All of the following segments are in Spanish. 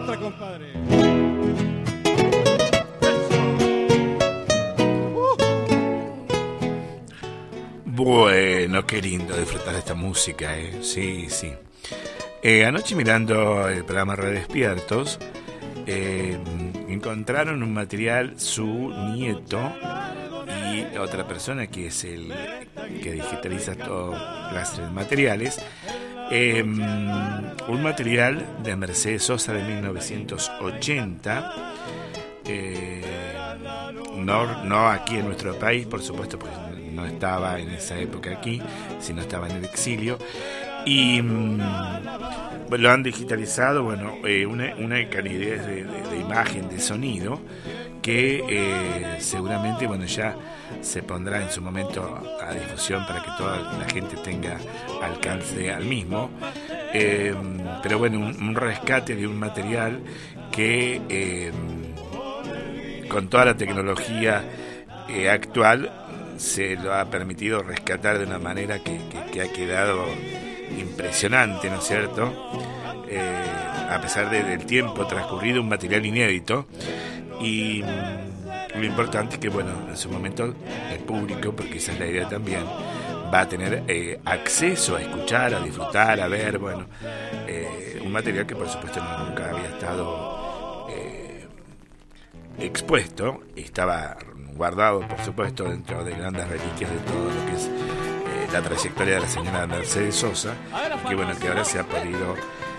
otra, compadre. Bueno, qué lindo disfrutar de esta música, ¿eh? Sí, sí. Anoche mirando el programa Redespiertos, encontraron un material, su nieto y otra persona que es el que digitaliza toda clase de materiales, un material de Mercedes Sosa de 1980, no aquí en nuestro país, por supuesto, pues no estaba en esa época aquí, sino estaba en el exilio, y lo han digitalizado, bueno, una calidad de imagen, de sonido, que seguramente, bueno, ya se pondrá en su momento a difusión para que toda la gente tenga alcance al mismo, pero bueno, un rescate de un material que con toda la tecnología actual se lo ha permitido rescatar de una manera que ha quedado impresionante, ¿no es cierto? A pesar del tiempo transcurrido, un material inédito, y lo importante es que, bueno, en su momento el público, porque esa es la idea también, va a tener acceso a escuchar, a disfrutar, a ver, bueno, un material que por supuesto nunca había estado expuesto, estaba guardado por supuesto dentro de grandes reliquias de todo lo que es la trayectoria de la señora Mercedes Sosa, que bueno, que ahora se ha podido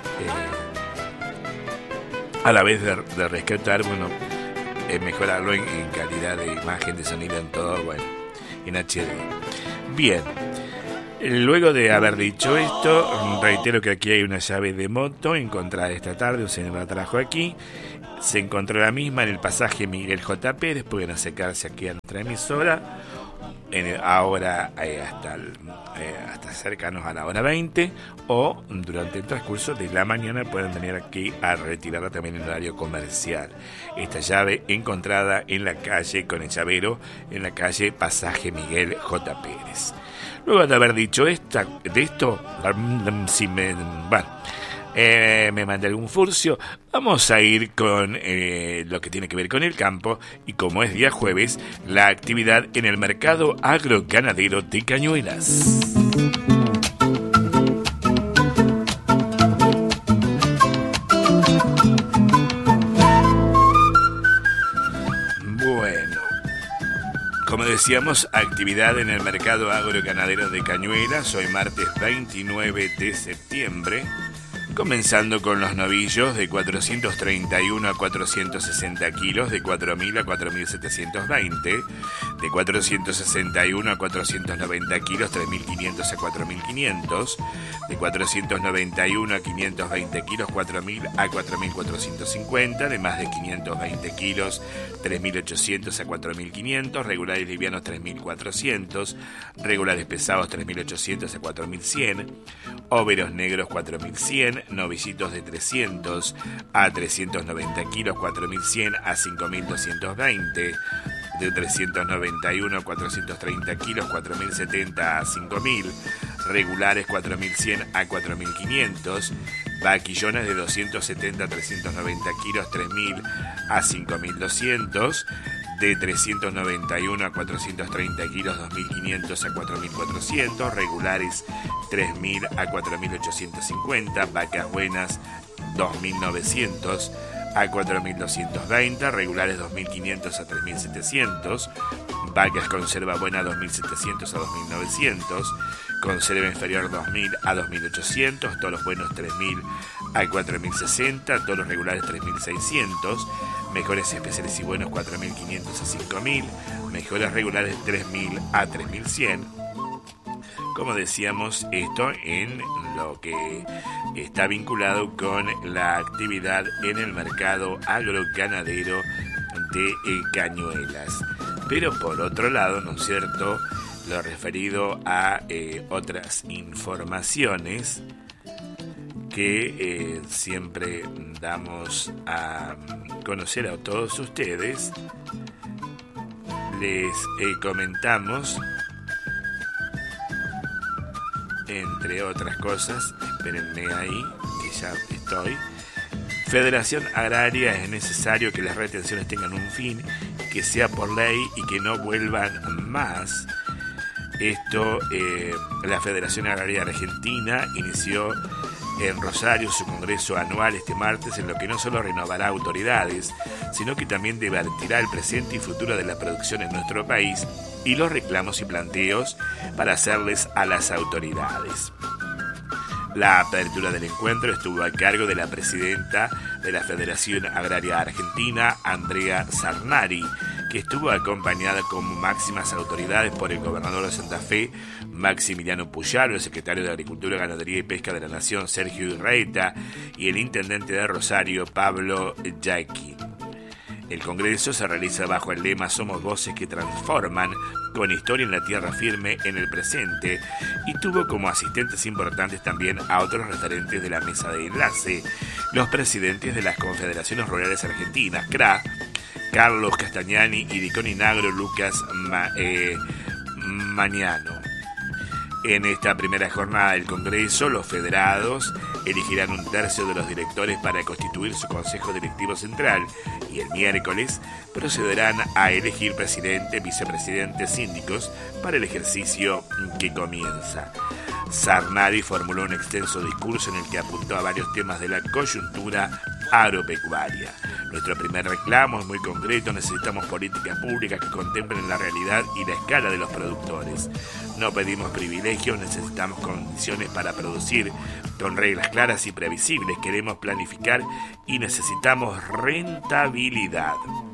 a la vez de rescatar, bueno, mejorarlo en calidad de imagen, de sonido, en todo, bueno, en HD. Bien, luego de haber dicho esto, reitero que aquí hay una llave de moto encontrada esta tarde, un señor la trajo aquí. Se encontró la misma en el pasaje Miguel J. Pérez, pueden acercarse aquí a nuestra emisora, ahora hasta cercanos a la hora 20, o durante el transcurso de la mañana pueden venir aquí a retirarla también en horario comercial. Esta llave encontrada en la calle, con el llavero, en la calle Pasaje Miguel J. Pérez. Luego de haber dicho de esto, si me mandé algún furcio, vamos a ir con lo que tiene que ver con el campo, y como es día jueves, la actividad en el mercado agroganadero de Cañuelas. Bueno, como decíamos, actividad en el mercado agroganadero de Cañuelas, hoy martes 29 de septiembre. Comenzando con los novillos de 431 a 460 kilos, de 4.000 a 4.720, de 461 a 490 kilos, 3.500 a 4.500, de 491 a 520 kilos, 4.000 a 4.450, de más de 520 kilos, 3.800 a 4.500, regulares livianos 3.400, regulares pesados 3.800 a 4.100, óveros negros 4.100, novillitos de 300 a 390 kilos, 4.100 a 5.220, de 391 a 430 kilos, 4.070 a 5.000, regulares 4.100 a 4.500, vaquillones de 270 a 390 kilos, 3.000 a 5.200, de 391 a 430 kilos, 2.500 a 4.400, regulares 3.000 a 4.850, vacas buenas 2.900 a 4.220, regulares 2.500 a 3.700, vacas conserva buena 2.700 a 2.900, conserva inferior 2.000 a 2.800, toros buenos 3.000 a 4.060, toros regulares 3.600, mejores especiales y buenos 4.500 a 5.000, mejores regulares 3.000 a 3.100. Como decíamos, esto en lo que está vinculado con la actividad en el mercado agroganadero de Cañuelas. Pero por otro lado, ¿no es cierto?, lo referido a otras informaciones que siempre damos a conocer a todos ustedes, les comentamos, entre otras cosas, espérenme ahí, que ya estoy, Federación Agraria, es necesario que las retenciones tengan un fin, que sea por ley y que no vuelvan más. Esto, la Federación Agraria Argentina inició en Rosario su congreso anual este martes, en lo que no solo renovará autoridades, sino que también debatirá el presente y futuro de la producción en nuestro país y los reclamos y planteos para hacerles a las autoridades. La apertura del encuentro estuvo a cargo de la presidenta de la Federación Agraria Argentina, Andrea Sarnari, que estuvo acompañada como máximas autoridades por el gobernador de Santa Fe, Maximiliano Puyaro, el secretario de Agricultura, Ganadería y Pesca de la Nación, Sergio Irreita, y el intendente de Rosario, Pablo Yaqui. El congreso se realiza bajo el lema Somos voces que transforman, con historia en la tierra firme en el presente, y tuvo como asistentes importantes también a otros referentes de la mesa de enlace, los presidentes de las Confederaciones Rurales Argentinas, CRA, Carlos Castagnani y de Coninagro, Lucas Mañano. En esta primera jornada del Congreso, los federados elegirán un tercio de los directores para constituir su Consejo Directivo Central y el miércoles procederán a elegir presidente, vicepresidente, síndicos para el ejercicio que comienza. Sarnari formuló un extenso discurso en el que apuntó a varios temas de la coyuntura agropecuaria. Nuestro primer reclamo es muy concreto: necesitamos políticas públicas que contemplen la realidad y la escala de los productores. No pedimos privilegios, necesitamos condiciones para producir con reglas claras y previsibles. Queremos planificar y necesitamos rentabilidad.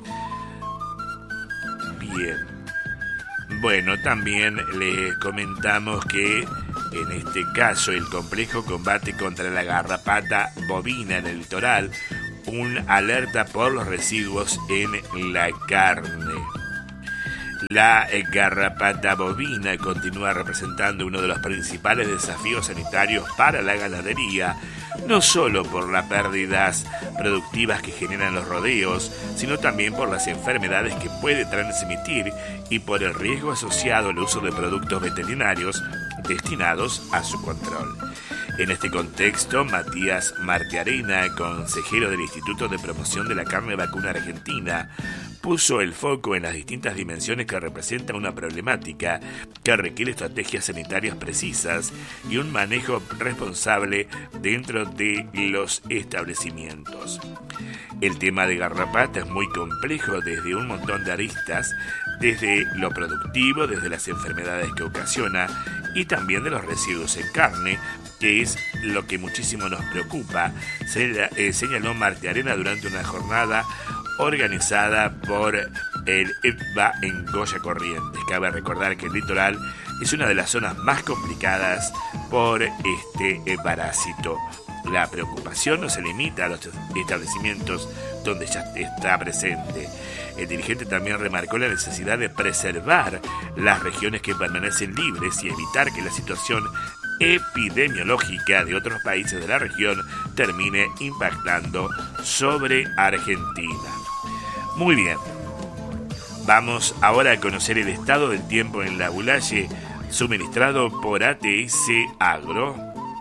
Bien. Bueno, también les comentamos que en este caso el complejo combate contra la garrapata bovina en el litoral, una alerta por los residuos en la carne. La garrapata bovina continúa representando uno de los principales desafíos sanitarios para la ganadería, no solo por las pérdidas productivas que generan los rodeos, sino también por las enfermedades que puede transmitir y por el riesgo asociado al uso de productos veterinarios destinados a su control. En este contexto, Matías Martiarena, consejero del Instituto de Promoción de la Carne Vacuna Argentina, puso el foco en las distintas dimensiones que representa una problemática que requiere estrategias sanitarias precisas y un manejo responsable dentro de los establecimientos. El tema de garrapata es muy complejo desde un montón de aristas, desde lo productivo, desde las enfermedades que ocasiona y también de los residuos en carne, que es lo que muchísimo nos preocupa, señaló Martiarena durante una jornada organizada por el EPBA en Goya Corrientes. Cabe recordar que el litoral es una de las zonas más complicadas por este parásito. La preocupación no se limita a los establecimientos donde ya está presente. El dirigente también remarcó la necesidad de preservar las regiones que permanecen libres y evitar que la situación epidemiológica de otros países de la región termine impactando sobre Argentina. Muy bien, vamos ahora a conocer el estado del tiempo en La Bulaye, suministrado por ATS Agro.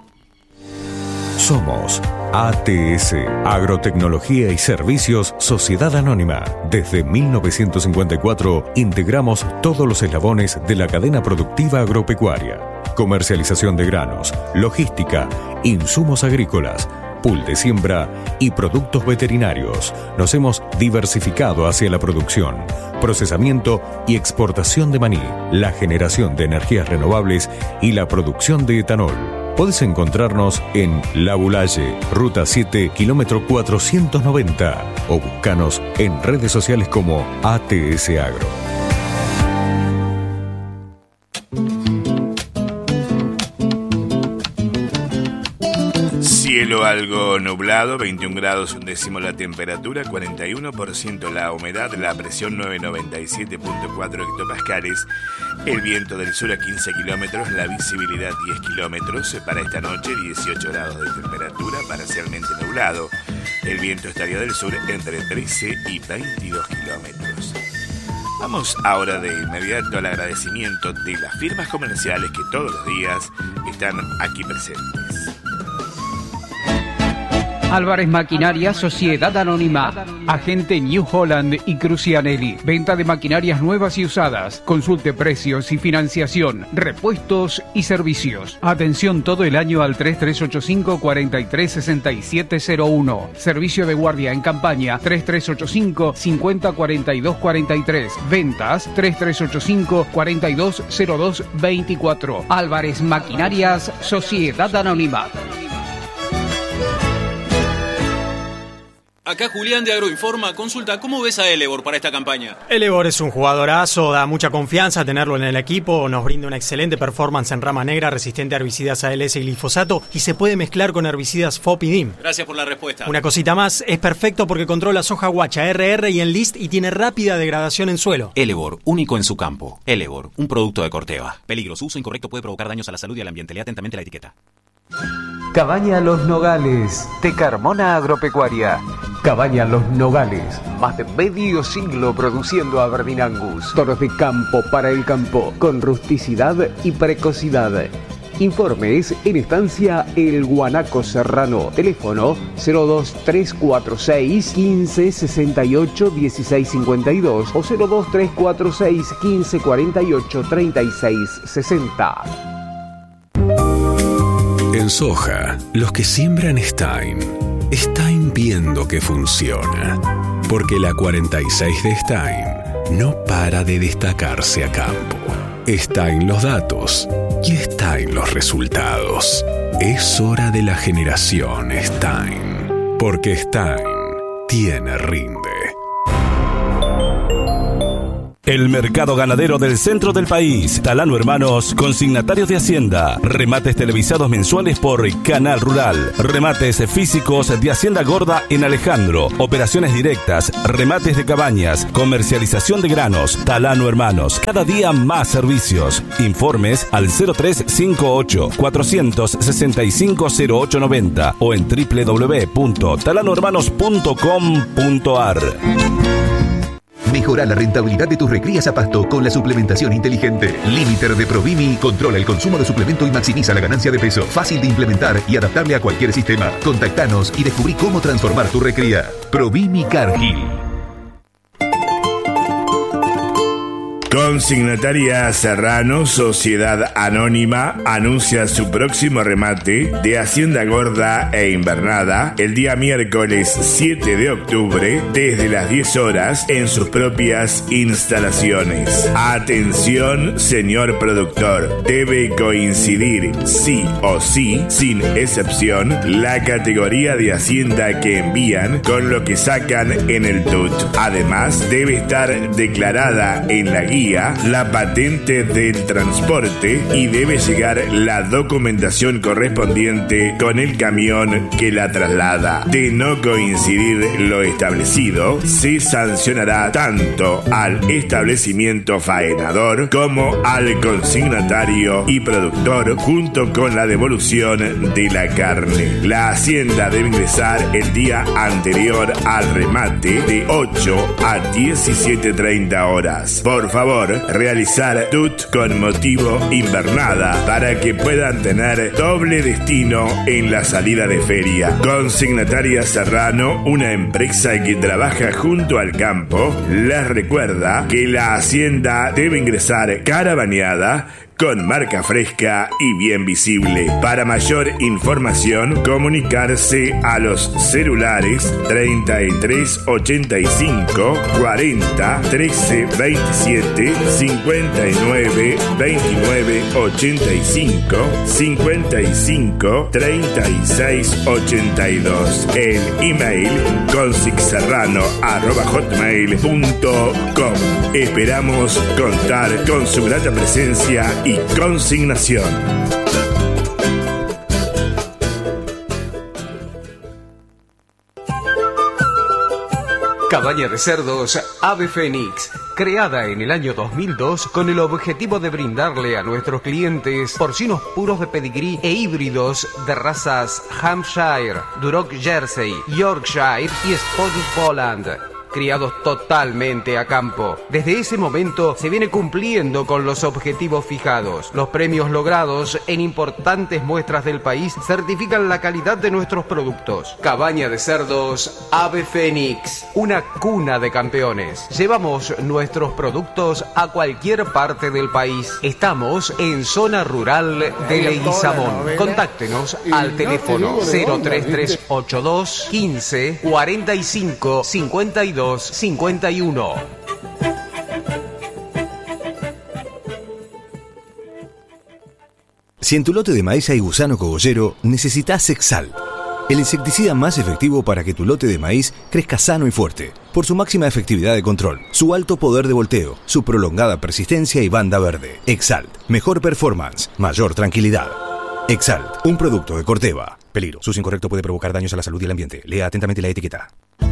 Somos ATS, Agrotecnología y Servicios Sociedad Anónima. Desde 1954 integramos todos los eslabones de la cadena productiva agropecuaria. Comercialización de granos, logística, insumos agrícolas, pool de siembra y productos veterinarios. Nos hemos diversificado hacia la producción, procesamiento y exportación de maní, la generación de energías renovables y la producción de etanol. Podés encontrarnos en La Bulaye, Ruta 7, kilómetro 490 o búscanos en redes sociales como ATS Agro. Cielo algo nublado, 21 grados 1 décimo la temperatura, 41% la humedad, la presión 997.4 hectopascales, el viento del sur a 15 kilómetros, la visibilidad 10 kilómetros, para esta noche 18 grados de temperatura, parcialmente nublado, el viento estaría del sur entre 13 y 22 kilómetros. Vamos ahora de inmediato al agradecimiento de las firmas comerciales que todos los días están aquí presentes. Álvarez Maquinaria Sociedad Anónima. Agente New Holland y Crucianelli. Venta de maquinarias nuevas y usadas. Consulte precios y financiación. Repuestos y servicios. Atención todo el año al 3385 436701. Servicio de guardia en campaña 3385 504243. Ventas 3385 420224. Álvarez Maquinarias Sociedad Anónima. Acá Julián de Agroinforma. Consulta, ¿cómo ves a Elevor para esta campaña? Elevor es un jugadorazo, da mucha confianza tenerlo en el equipo, nos brinda una excelente performance en rama negra, resistente a herbicidas ALS y glifosato, y se puede mezclar con herbicidas FOP y DIM. Gracias por la respuesta. Una cosita más, es perfecto porque controla soja guacha, RR y Enlist y tiene rápida degradación en suelo. Elevor, único en su campo. Elevor, un producto de Corteva. Peligros, uso incorrecto puede provocar daños a la salud y al ambiente. Lea atentamente la etiqueta. Cabaña Los Nogales, de Carmona Agropecuaria. Cabaña Los Nogales, más de medio siglo produciendo Aberdeen Angus. Toros de campo para el campo, con rusticidad y precocidad. Informes en estancia El Guanaco Serrano. Teléfono 02346 1568 1652 o 02346 1548 3660. En soja, los que siembran Stein viendo que funciona. Porque la 46 de Stein no para de destacarse a campo. Stein los datos y Stein los resultados. Es hora de la generación Stein. Porque Stein tiene rinde. El mercado ganadero del centro del país. Talano Hermanos, consignatarios de Hacienda. Remates televisados mensuales por Canal Rural. Remates físicos de Hacienda Gorda en Alejandro. Operaciones directas, remates de cabañas, comercialización de granos. Talano Hermanos, cada día más servicios. Informes al 0358 465 0890 o en www.talanohermanos.com.ar. Mejora la rentabilidad de tus recrías a pasto con la suplementación inteligente. Limiter de Provimi controla el consumo de suplemento y maximiza la ganancia de peso. Fácil de implementar y adaptable a cualquier sistema. Contactanos y descubrí cómo transformar tu recría. Provimi Cargill. Consignataria Serrano, Sociedad Anónima, anuncia su próximo remate de Hacienda Gorda e Invernada el día miércoles 7 de octubre desde las 10 horas en sus propias instalaciones. Atención, señor productor, debe coincidir sí o sí, sin excepción, la categoría de Hacienda que envían con lo que sacan en el TUT. Además, debe estar declarada en la guía la patente del transporte y debe llegar la documentación correspondiente con el camión que la traslada. De no coincidir lo establecido, se sancionará tanto al establecimiento faenador como al consignatario y productor junto con la devolución de la carne. La hacienda debe ingresar el día anterior al remate de 8 a 17:30 horas. Por favor, realizar TUT con motivo invernada para que puedan tener doble destino en la salida de feria. Consignataria Serrano, una empresa que trabaja junto al campo, les recuerda que la hacienda debe ingresar carabaneada con marca fresca y bien visible. Para mayor información, comunicarse a los celulares 33 85 40 13 27 59 29 85 55 36 82. El email consixserrano@hotmail.com. Esperamos contar con su grata presencia y consignación. Cabaña de cerdos Ave Fénix, creada en el año 2002 con el objetivo de brindarle a nuestros clientes porcinos puros de pedigrí e híbridos de razas Hampshire, Duroc Jersey, Yorkshire y Scottish Bowland. criados totalmente a campo. Desde ese momento se viene cumpliendo con los objetivos fijados. Los premios logrados en importantes muestras del país certifican la calidad de nuestros productos. Cabaña de cerdos Ave Fénix, una cuna de campeones. Llevamos nuestros productos a cualquier parte del país. Estamos en zona rural de Leguizamón. Contáctenos al teléfono 03382 15 45 52 51. Si en tu lote de maíz hay gusano cogollero, necesitas Exalt, el insecticida más efectivo para que tu lote de maíz crezca sano y fuerte, por su máxima efectividad de control, su alto poder de volteo, su prolongada persistencia y banda verde. Exalt, mejor performance, mayor tranquilidad. Exalt, un producto de Corteva. Peligro, su uso incorrecto puede provocar daños a la salud y el ambiente. Lea atentamente la etiqueta.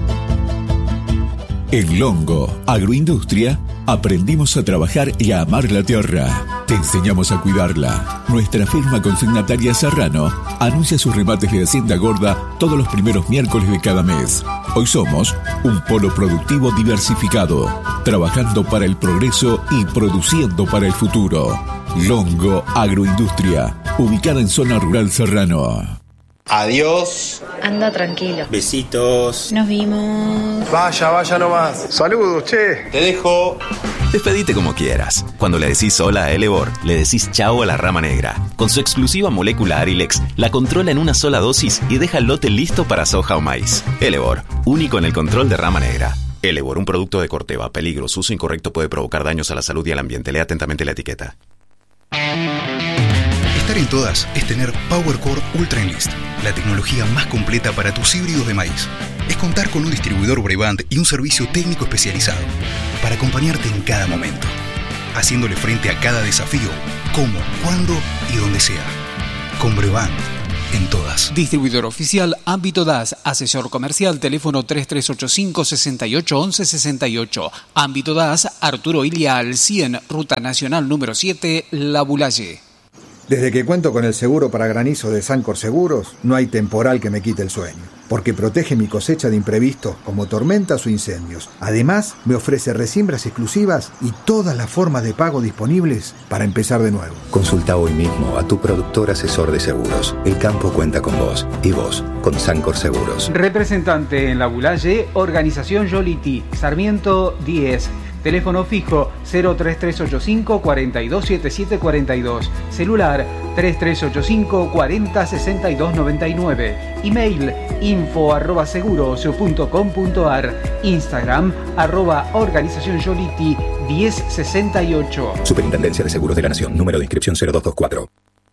En Longo Agroindustria aprendimos a trabajar y a amar la tierra. Te enseñamos a cuidarla. Nuestra firma consignataria Serrano anuncia sus remates de Hacienda Gorda todos los primeros miércoles de cada mes. Hoy somos un polo productivo diversificado, trabajando para el progreso y produciendo para el futuro. Longo Agroindustria, ubicada en zona rural Serrano. Adiós. Anda tranquilo. Besitos. Nos vimos. Vaya nomás. Saludos, che. Te dejo. Despedite como quieras. Cuando le decís hola a Elevor, le decís chao a la rama negra. Con su exclusiva molécula Arilex, la controla en una sola dosis y deja el lote listo para soja o maíz. Elevor, único en el control de rama negra. Elevor, un producto de Corteva. Peligro, su uso incorrecto puede provocar daños a la salud y al ambiente. Lea atentamente la etiqueta. Estar en todas es tener PowerCore Ultra Enlist, la tecnología más completa para tus híbridos de maíz. Es contar con un distribuidor Brevant y un servicio técnico especializado para acompañarte en cada momento, haciéndole frente a cada desafío, como, cuándo y donde sea. Con Brevant, en todas. Distribuidor oficial Ámbito DAS, asesor comercial, teléfono 3385 6811 68. Ámbito DAS, Arturo Ilia al 100, Ruta Nacional número 7, La Bulaye. Desde que cuento con el seguro para granizo de Sancor Seguros, no hay temporal que me quite el sueño, porque protege mi cosecha de imprevistos como tormentas o incendios. Además, me ofrece resiembras exclusivas y todas las formas de pago disponibles para empezar de nuevo. Consulta hoy mismo a tu productor asesor de seguros. El campo cuenta con vos y vos con Sancor Seguros. Representante en La Bulaye, Organización Yoliti, Sarmiento 10. Teléfono fijo 03385 427742. Celular 3385 406299. Email info@seguros.com.ar. Instagram @organización Yoliti 1068. Superintendencia de Seguros de la Nación. Número de inscripción 0224.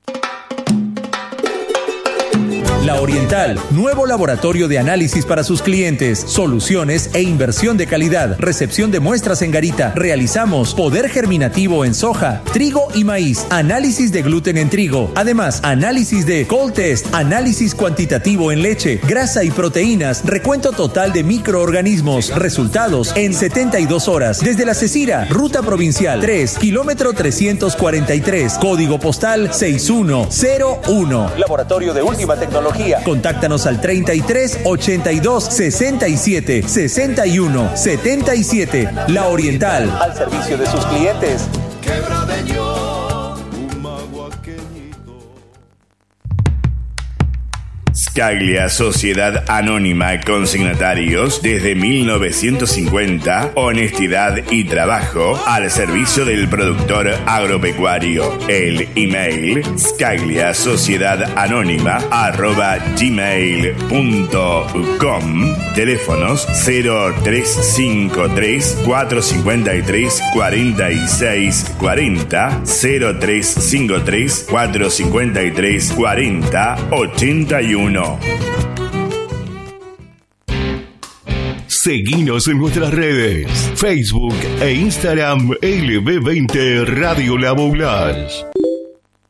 La Oriental, nuevo laboratorio de análisis para sus clientes, soluciones e inversión de calidad, recepción de muestras en garita. Realizamos poder germinativo en soja, trigo y maíz, análisis de gluten en trigo, además análisis de cold test, análisis cuantitativo en leche, grasa y proteínas, recuento total de microorganismos, resultados en 72 horas. Desde La Cecira, ruta provincial 3, kilómetro 343, código postal 6101. Laboratorio de última tecnología. Contáctanos al 33 82 67 61 77. La Oriental, al servicio de sus clientes. Scaglia Sociedad Anónima Consignatarios desde 1950, honestidad y trabajo al servicio del productor agropecuario. El email scagliasociedadanónima@gmail.com. Teléfonos 0353 453 46 40, 0353 453 40 81. Seguinos en nuestras redes, Facebook e Instagram LB20 Radio La Bulaye.